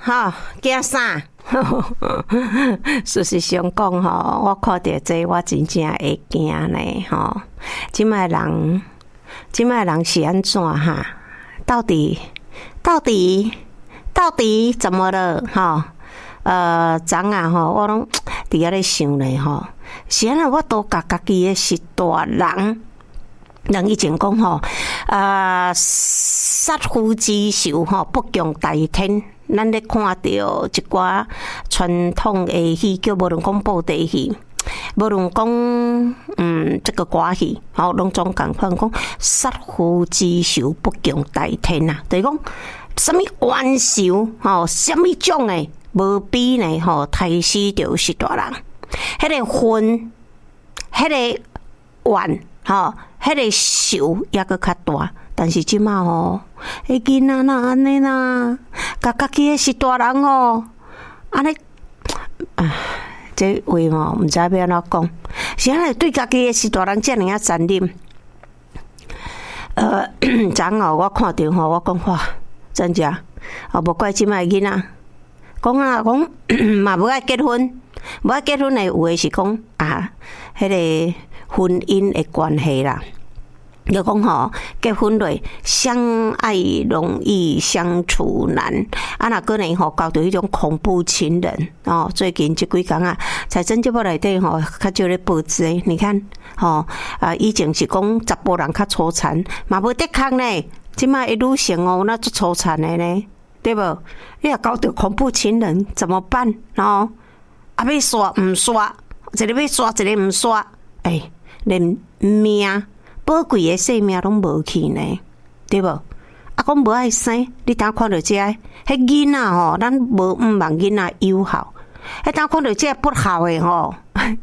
吼，惊啥？事实上讲吼，我看到这我真正会惊呢吼。即摆人是安怎哈？到底怎么了吼？昨啊吼，我拢伫遐咧想咧吼，是安那我都家己诶是大人。人以前讲吼，杀父之仇吼，不共戴天。咱咧看到一寡传统诶戏剧，无论讲布袋戏，无论讲这个歌戏，吼，拢总共款讲杀父之仇，不共戴天啊！就是讲什么冤仇吼，什么种诶，无比呢吼，杀死就是大人。迄个恨，迄个怨，吼，迄个仇也搁较大。但是即马吼，迄囡仔哪安尼啦？家己诶是大人吼，安尼这话吼，毋知要安怎讲。是安尼对家己诶是大人遮尔啊残忍。昨后我看到吼，我讲哇，真正无怪即摆囡仔讲嘛无爱结婚，无爱结婚诶，有诶是讲迄个婚姻诶关系啦。就讲吼，结婚了相爱容易相处难，若个呢吼搞到迄种恐怖情人哦。最近这几天啊，财政节目内底吼较少咧报纸，你看吼以前是讲查甫人较粗残，嘛无得空呢。即摆一女性哦，那足粗残的呢，对无？你若搞到恐怖情人怎么办？哦，要刷唔刷，一个要刷，一个唔刷，连命。宝贵的性命拢无去呢，对无？讲无爱生，你当看到这迄囡仔吼，咱无毋望囡仔有效，当看到这不好的吼，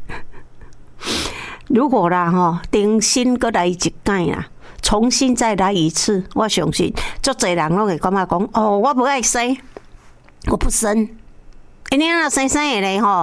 如果啦吼，重新搁来一届啦，重新再来一次，我相信足侪人拢会感觉讲，哦，我不爱生，我不生，你若生的咧吼，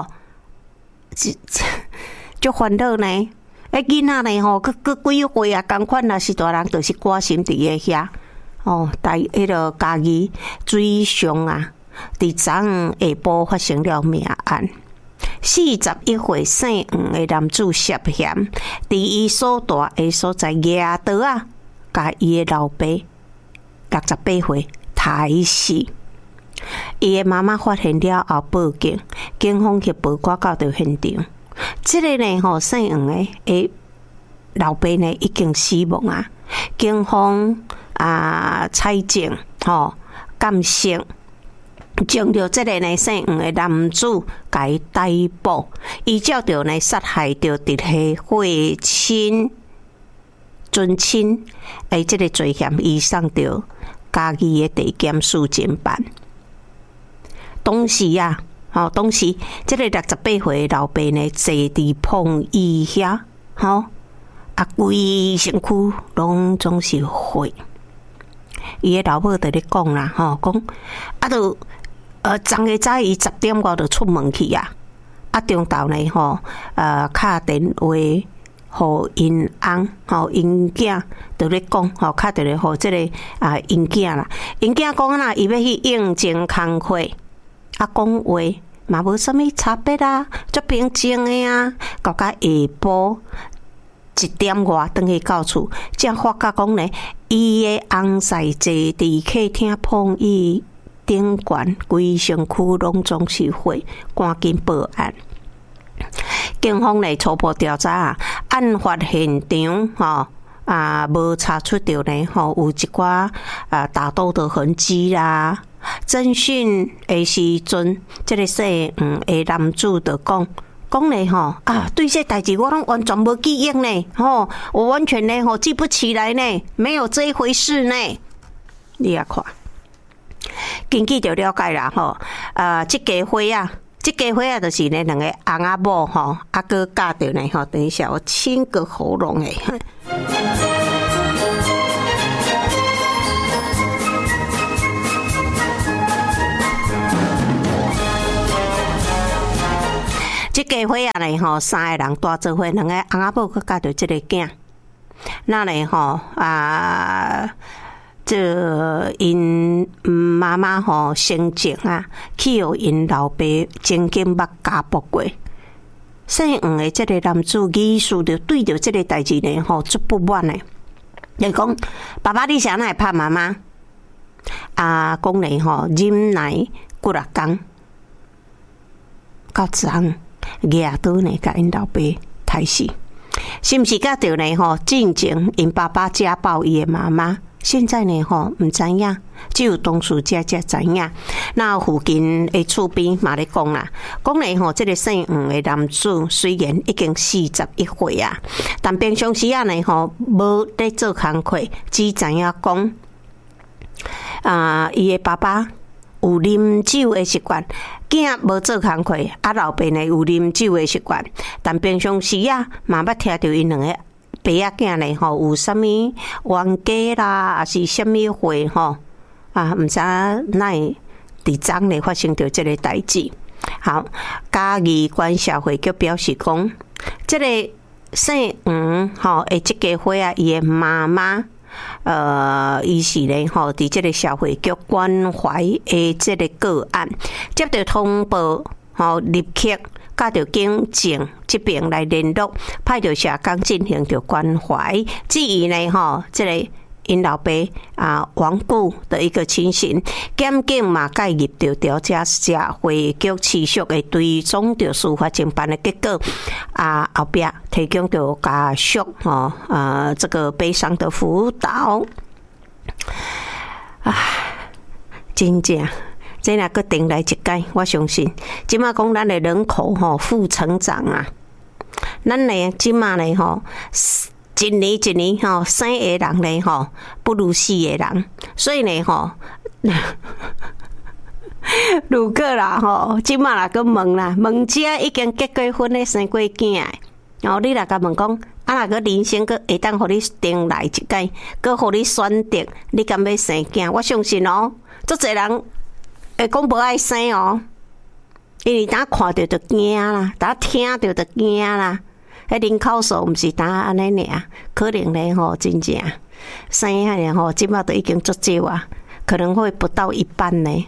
就烦恼呢。囡仔呢吼，佮几岁啊？共款若是大人，就是挂心伫个遐哦。但迄个家己水上啊，伫昨下晡发生了命案。41岁姓黄的男子涉嫌伫伊所住的所在举刀啊，甲伊的老爸68岁杀死。伊的妈妈发现了后报警，警方去报赶到着现场。这个呢吼，姓黄的老爸呢已经死亡啊。警方采证吼鉴识，将着这个呢姓黄的男子甲伊逮捕，依照着呢杀害着直系血亲尊亲这个罪嫌，移送着嘉义的地检署侦办。当时啊。当时这个68岁的老爸呢，坐伫碰椅遐，规身躯拢总是血。伊的老母在咧讲啦，讲就昨个早伊10点外就出门去啊，中昼呢敲电话互因翁，因囝就咧讲，敲电话互这个因囝啦，因囝讲啦，伊要去应征工课。讲话嘛无啥物差别啊，足平静的啊。到下晡1点外转去到厝，才发觉讲呢，伊的翁婿坐伫客厅碰椅顶悬，规身躯拢总是血，赶紧报案。警方呢初步调查案发现场无查出着呢有一寡打斗的痕迹啦。侦讯的时阵，这个姓黄的男子就讲咧对这代志我拢完全无记忆呢，我完全呢记不起来呢，没有这一回事呢。你也看，根据就了解啦这家伙就是呢两个翁仔某个嫁着呢等一下我清个喉咙诶。这家伙呢3个人大做伙，两个翁仔某佮嫁着这个囝。那呢这因妈妈吼生前啊，去互因老爸曾经捌家暴过。姓黄的这个男子疑似就对着这个代志呢吼足不满的，就讲爸爸你啥会拍妈妈？啊，讲咧吼忍耐几啊天，到昨夜倒呢，甲因老爸杀死，是毋是甲着呢吼？进前因爸爸家暴伊的妈妈。现在呢，唔知影，只有当事者才知影。那附近的厝边嘛咧讲啦，讲咧这个姓黄的男子虽然已经41岁啊，但平常时啊呢无咧做工课，只知影讲伊的爸爸有啉酒的习惯，囝无做工课，老爸呢有啉酒的习惯，但平常时啊，嘛捌听到因两个。爸仔囝呢有啥物冤家啦，还是啥物会毋知哪会伫昨呢发生着这个代志。好，嘉义县社会局表示讲，这个姓黄的这家伙啊，伊的妈妈伊是呢伫这个社会局关怀的这个个案，接到通报立刻。甲着警政这边来联络，派着社工进行着关怀。至于呢，这个因老爸亡故的一个情形，检警嘛介入着调查社会局持续的追踪着司法侦办的结果。后壁提供着家属这个悲伤的辅导。真正。这若个定来一届，我相信，即马讲咱的人口负成长啊，咱呢即马呢一年一年生的人呢不如死的人，所以呢如果啦即马若个问啦，问这已经结过婚的生过囝的，你若甲问讲，若个人生个会当互你定来一届，个互你选择，你敢要生囝？我相信足侪人。会讲无爱生因为当看到就惊啦，当听到就惊啦。人口数毋是当安尼尔，可能咧真正生遐即马都已经足少啊，可能会不到一半呢。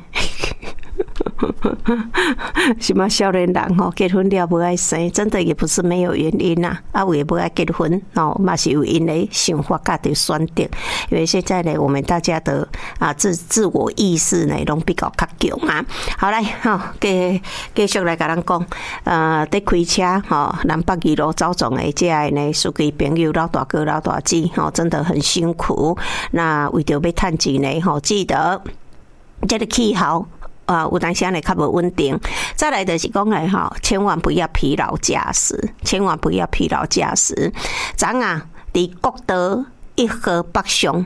什么少年人结婚了不爱生，真的也不是没有原因呐。也不爱结婚嘛是有因的想法价值选择。因为现在呢，我们大家的自我意识呢，拢比较强啊。好来继续来甲咱讲，在开车南北一路走总的这样呢，司机朋友老大哥老大姐真的很辛苦。那为着要趁钱呢记得这个气候。有当时呢较无稳定，再来就是讲嘞千万不要疲劳驾驶，千万不要疲劳驾驶。昨伫国道1号北上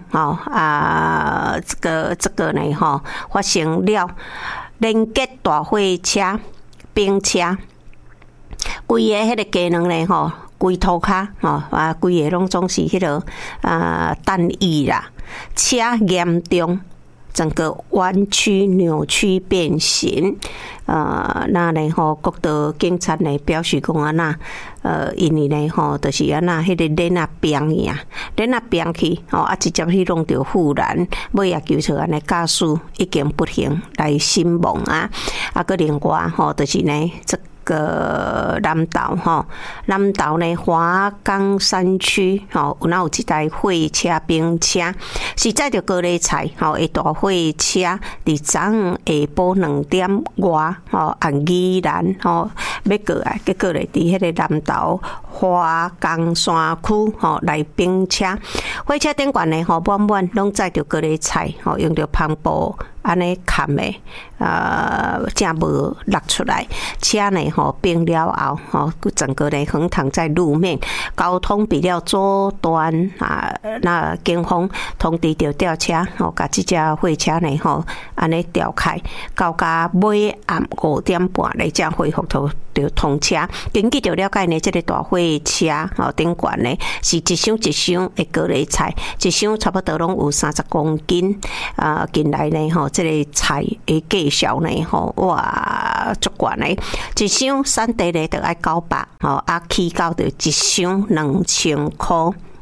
这个呢发生了连结大货车、兵车，规个迄个机能呢规涂骹规个拢总是迄个弹翼啦，车严重。整个弯曲、扭曲、变形，那呢国道警察呢表示讲因为呢就是迄个链变呀，链变去直接去弄到护栏，尾也救出驾驶已经不幸来身亡啊！个另外就是呢个南投呢华冈山区有一台货车、兵车是载着高丽菜的大货车，伫昨下晡2点外按宜兰要过来，结果咧伫迄个南投华冈山区来兵车，货车顶悬呢满拢载着高丽菜用着帆布安尼砍的正无落出来，车呢并了后整个呢横躺在路面，交通比较阻断那警方通知着吊车甲这架货车呢安尼调开，到甲尾暗5点半咧才恢复着通车。根据着了解呢，这个大货车顶悬呢是一箱一箱的高丽菜，一箱差不多拢有30公斤。近来呢这个菜的价销呢哇足悬的，一箱产地呢就要900起到着一箱2000块。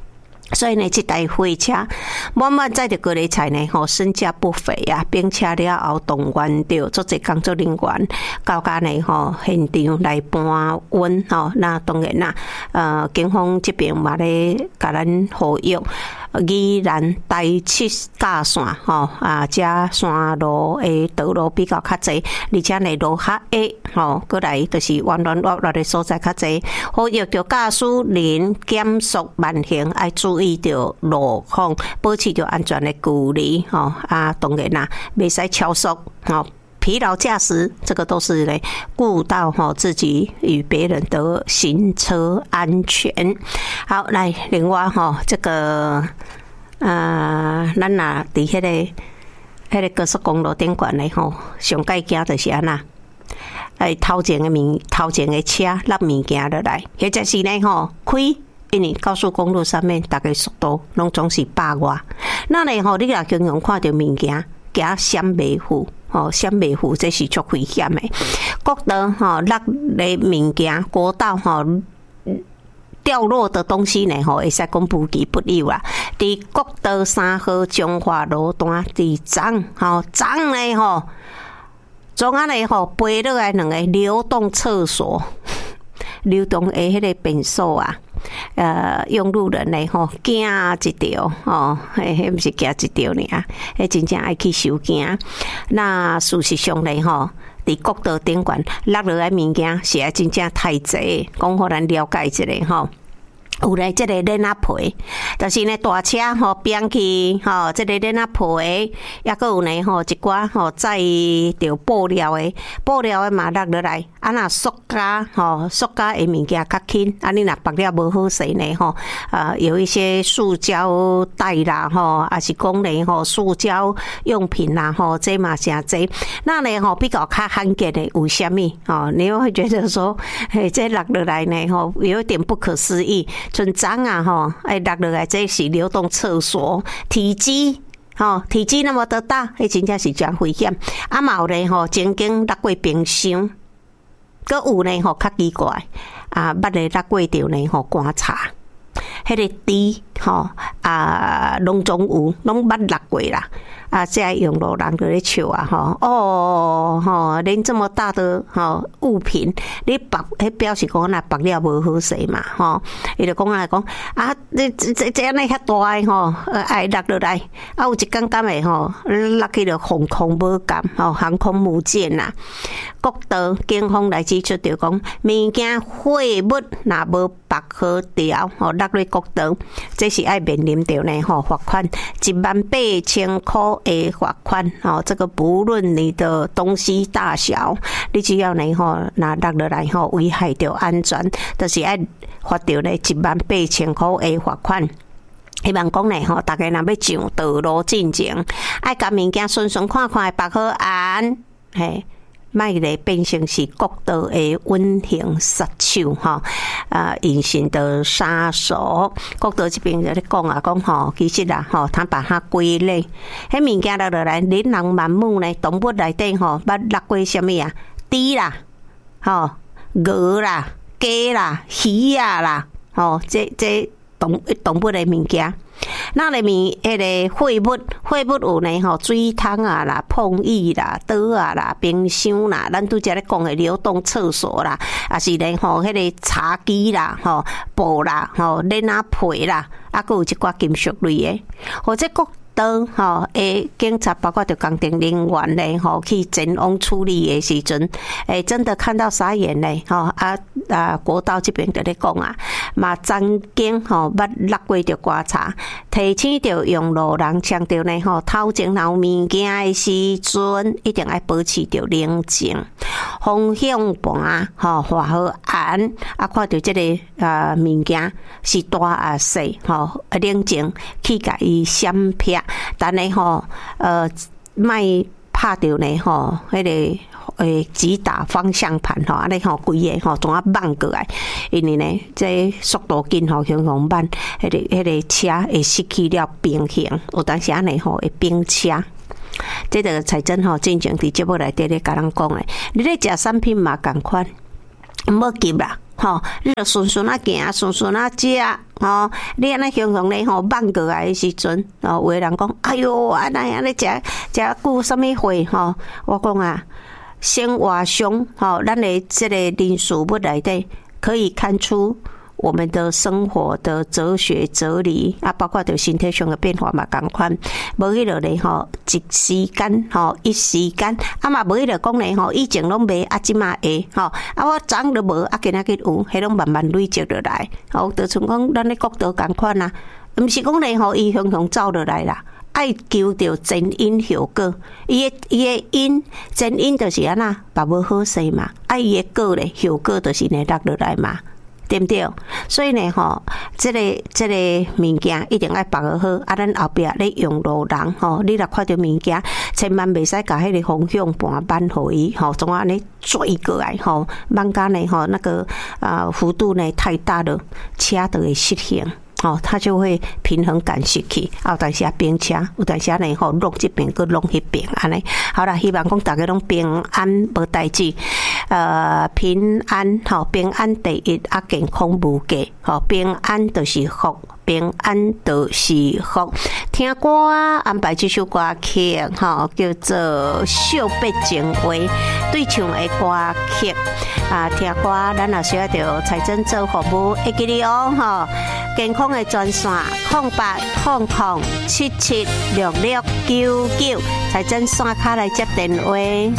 所以呢，这台货车满满载着高丽菜呢，身价不菲啊，并且了后动员着做一工作人员，到家呢现场来搬运那当然啦，警方这边嘛咧，甲咱呼吁。宜兰台7架线这山路的道路比较较侪，而且呢路较矮过来就是弯弯弯弯的所在较侪，呼吁着驾驶人减速慢行，要注意着路况，保持着安全的距离当然啦，袂使超速疲劳驾驶，这个都是呢顾到自己与别人的行车安全。好，来，另外这个咱若伫迄个高速公路顶管呢上界惊就是安那，头前的车落物件落来，或者是呢开。因为高速公路上面大概速度拢总是100外，那呢你若经常看到物件行闪袂赴。闪袂赴，这是足危险的。国道落来物件，国道掉落的东西呢会使讲不期不有啦。伫国道3号中华路段伫昨呢总安尼飞落来两个流动厕所，流动的迄个便所啊。用路人呢惊一条迄不是惊一条尔，迄真正爱去收惊。那事实上呢伫国道顶管落落来物件是真正太济，讲互咱了解一下有咧，这个链仔皮，但是呢，大车变去这个链仔皮，也个有呢一寡载着布料的嘛落落来，若塑胶的物件较轻，你若绑了无好势呢有一些塑胶袋啦还是讲呢塑胶用品啦这嘛真济，那呢比较较罕见的有啥物你会觉得说这落落来呢有一点不可思议。像昨落落来，这是流动厕所，体积那么的大，迄真正是真危险。嘛有咧曾经落过冰箱，佮有咧较奇怪捌咧落过着呢观察，迄个滴拢总有，拢捌落过啦。这用路人就咧笑连这么大的物品，你绑表示讲那绑了无好势嘛伊就讲你这样遐大的爱落落来有一点点的落去了航空母舰航空母舰呐。国道警方来指出着讲，物件货物若无绑好条落去国道，这是爱面临着呢罚款18000块。罚款这个不论你的东西大小，你只要呢那落落来危害到安全，就是爱罚到呢18000块的罚款。希望讲呢大家若要上道路进前，爱甲物件顺顺看看绑好安莫咧变成是国道的温情杀手隐形的杀手。国道这边在咧讲其实他把它归类，迄物件落落来，琳琅满目呢，动物内底捌落过什么啊？猪啦，鹅啦，鸡啦，鱼啊啦，这动物的物件。那里面迄个废物有呢水桶啊啦、碰椅啦、刀啊啦、冰箱啦，咱拄则咧讲的流动厕所啦，啊是呢迄个茶几啦、布啦、链仔皮啦，还有一寡金属类的，或者国道警察包括着工程人员咧去前往处理的时阵，真的看到傻眼咧国道这边就咧讲嘛曾经捌落过着观察，提醒着用路人强调呢头前有物件的时阵，一定要保持着冷静，方向盘画好安，看到这个物件是大啊细冷静去甲伊闪避，但呢莫拍着呢迄个直打方向盘安尼规个总啊慢过来，因为呢这速度紧向慢，迄个车会失去了平衡，有当时安尼会冰车。这个才真进前伫节目内底咧甲人讲诶，你咧食产品嘛共款，毋要急啦。 吼，你著顺顺啊行，顺顺啊食，吼，你安尼形容咧吼，慢过来的时阵，有的人讲，哎哟，安尼食久什么会吼？我讲啊，生活上吼，咱的这个人事物内底可以看出。我们的生活的哲学哲理啊，包括对身体上的变化嘛，同款。无迄落咧吼，一时间吼，一时间啊嘛，无迄落讲咧吼，以前拢袂啊，即嘛会吼啊，我昨都无啊，今仔日有，迄拢慢慢累积落来。吼，就像讲咱咧国道同款啊，毋是讲咧吼，伊雄走落来啦。爱求着前因后果，伊的因前因就是安那，爸无好势嘛，啊伊的果咧后果就是会落落来嘛。对不对？所以呢，吼，这个物件一定要把握好。啊，咱后壁咧用路人，吼，你若看到物件，千万袂使甲迄个方向盘扳互伊，吼，总安尼追过来，吼，慢甲呢，吼，那个幅度呢太大了，车就会失衡。哦，它就会平衡感失去，有当时变车，有当时呢吼弄这边个弄迄边安尼。好啦，希望讲大家拢平安无代志，平安吼，平安第一啊，健康无价，吼，平安就是福，平安就是福。听歌安排这首歌曲，吼，叫做《惜别情话》，对唱的歌曲啊，听歌咱也需要着财政做服务，会记得哦，吼。健康的专线0800776699，财政线卡来接电话。